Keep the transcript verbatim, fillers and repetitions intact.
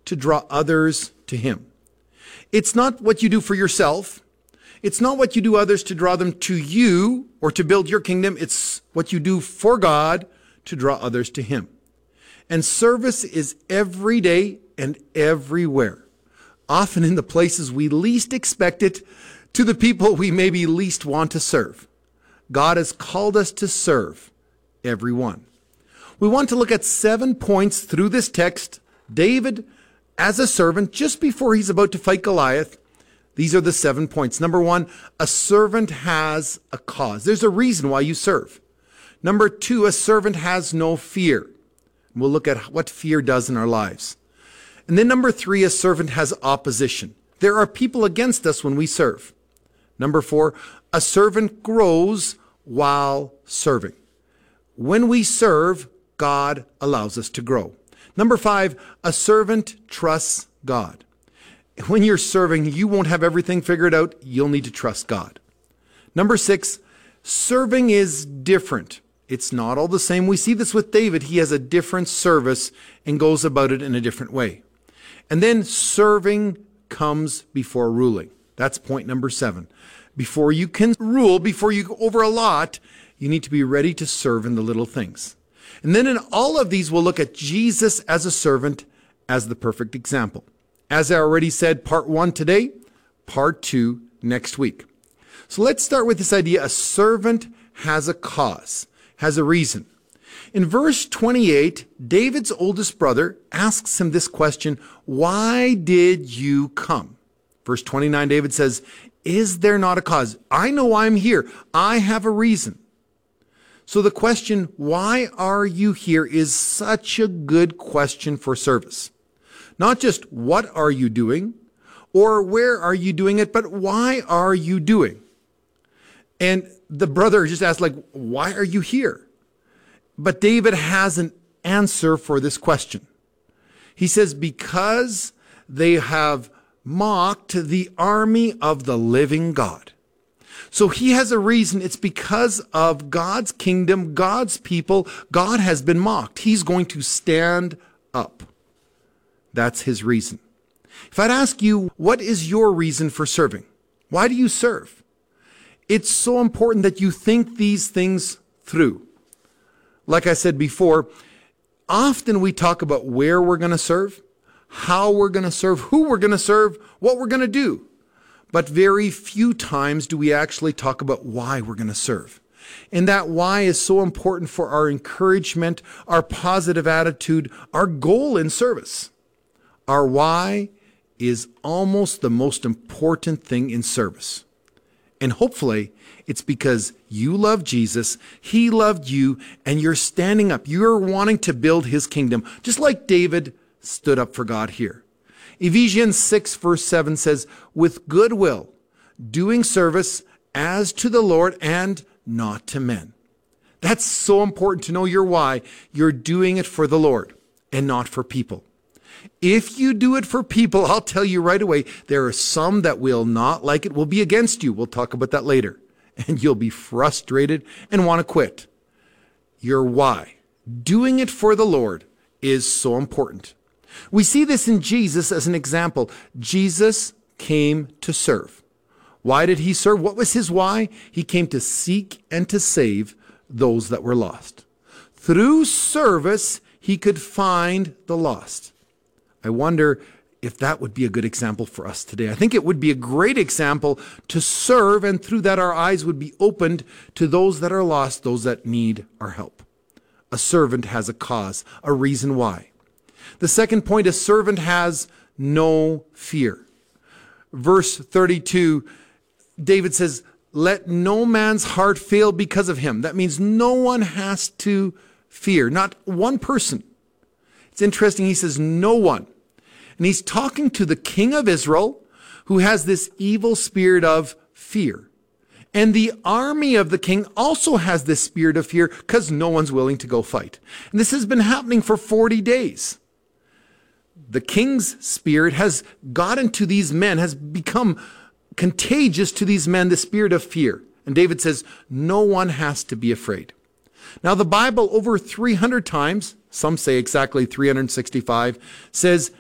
to draw others to him. It's not what you do for yourself. It's not what you do others to draw them to you or to build your kingdom. It's what you do for God to draw others to him. And service is every day and everywhere, often in the places we least expect it, to the people we maybe least want to serve. God has called us to serve everyone. We want to look at seven points through this text. David, as a servant, just before he's about to fight Goliath, these are the seven points. Number one, a servant has a cause. There's a reason why you serve. Number two, a servant has no fear. We'll look at what fear does in our lives. And then number three, a servant has opposition. There are people against us when we serve. Number four, a servant grows while serving. When we serve, God allows us to grow. Number five, a servant trusts God. When you're serving, you won't have everything figured out. You'll need to trust God. Number six, serving is different. It's not all the same. We see this with David. He has a different service and goes about it in a different way. And then serving comes before ruling. That's point number seven. Before you can rule, before you go over a lot, you need to be ready to serve in the little things. And then in all of these, we'll look at Jesus as a servant as the perfect example. As I already said, part one today, part two next week. So let's start with this idea. A servant has a cause, has a reason. In verse twenty-eight, David's oldest brother asks him this question, why did you come? Verse twenty-nine, David says, is there not a cause? I know I'm here. I have a reason. So the question, why are you here, is such a good question for service. Not just what are you doing or where are you doing it, but why are you doing? And the brother just asked, like, why are you here? But David has an answer for this question. He says, because they have mocked the army of the living God. So he has a reason. It's because of God's kingdom, God's people. God has been mocked. He's going to stand up. That's his reason. If I'd ask you, what is your reason for serving? Why do you serve? It's so important that you think these things through. Like I said before, often we talk about where we're going to serve, how we're going to serve, who we're going to serve, what we're going to do. But very few times do we actually talk about why we're going to serve. And that why is so important for our encouragement, our positive attitude, our goal in service. Our why is almost the most important thing in service. And hopefully it's because you love Jesus, he loved you, and you're standing up. You're wanting to build his kingdom, just like David stood up for God here. Ephesians six verse seven says, with good will, doing service as to the Lord and not to men. That's so important to know your why. You're doing it for the Lord and not for people. If you do it for people, I'll tell you right away, there are some that will not like it, will be against you. We'll talk about that later. And you'll be frustrated and want to quit. Your why, doing it for the Lord, is so important. We see this in Jesus as an example. Jesus came to serve. Why did he serve? What was his why? He came to seek and to save those that were lost. Through service, he could find the lost. I wonder if that would be a good example for us today. I think it would be a great example to serve, and through that our eyes would be opened to those that are lost, those that need our help. A servant has a cause, a reason why. The second point, a servant has no fear. Verse thirty-two, David says, let no man's heart fail because of him. That means no one has to fear, not one person. It's interesting, he says no one. And he's talking to the king of Israel who has this evil spirit of fear. And the army of the king also has this spirit of fear because no one's willing to go fight. And this has been happening for forty days. The king's spirit has gotten to these men, has become contagious to these men, the spirit of fear. And David says, no one has to be afraid. Now the Bible over three hundred times, some say exactly three hundred sixty-five, says